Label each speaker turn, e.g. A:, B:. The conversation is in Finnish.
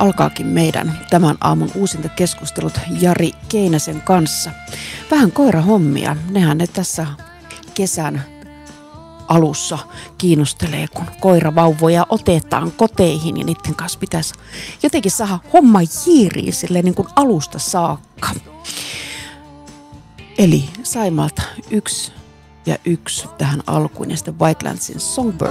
A: alkaakin meidän tämän aamun uusinta keskustelut Jari Keinäsen kanssa. Vähän koirahommia, nehän ne tässä kesän alussa kiinnostelee, kun koiravauvoja otetaan koteihin ja niiden kanssa pitäisi jotenkin saada homma jiiriin silleen niin kuin alusta saakka. Eli Saimaalta 1 ja 1 tähän alkuun ja sitten Whitelandsin Songbird.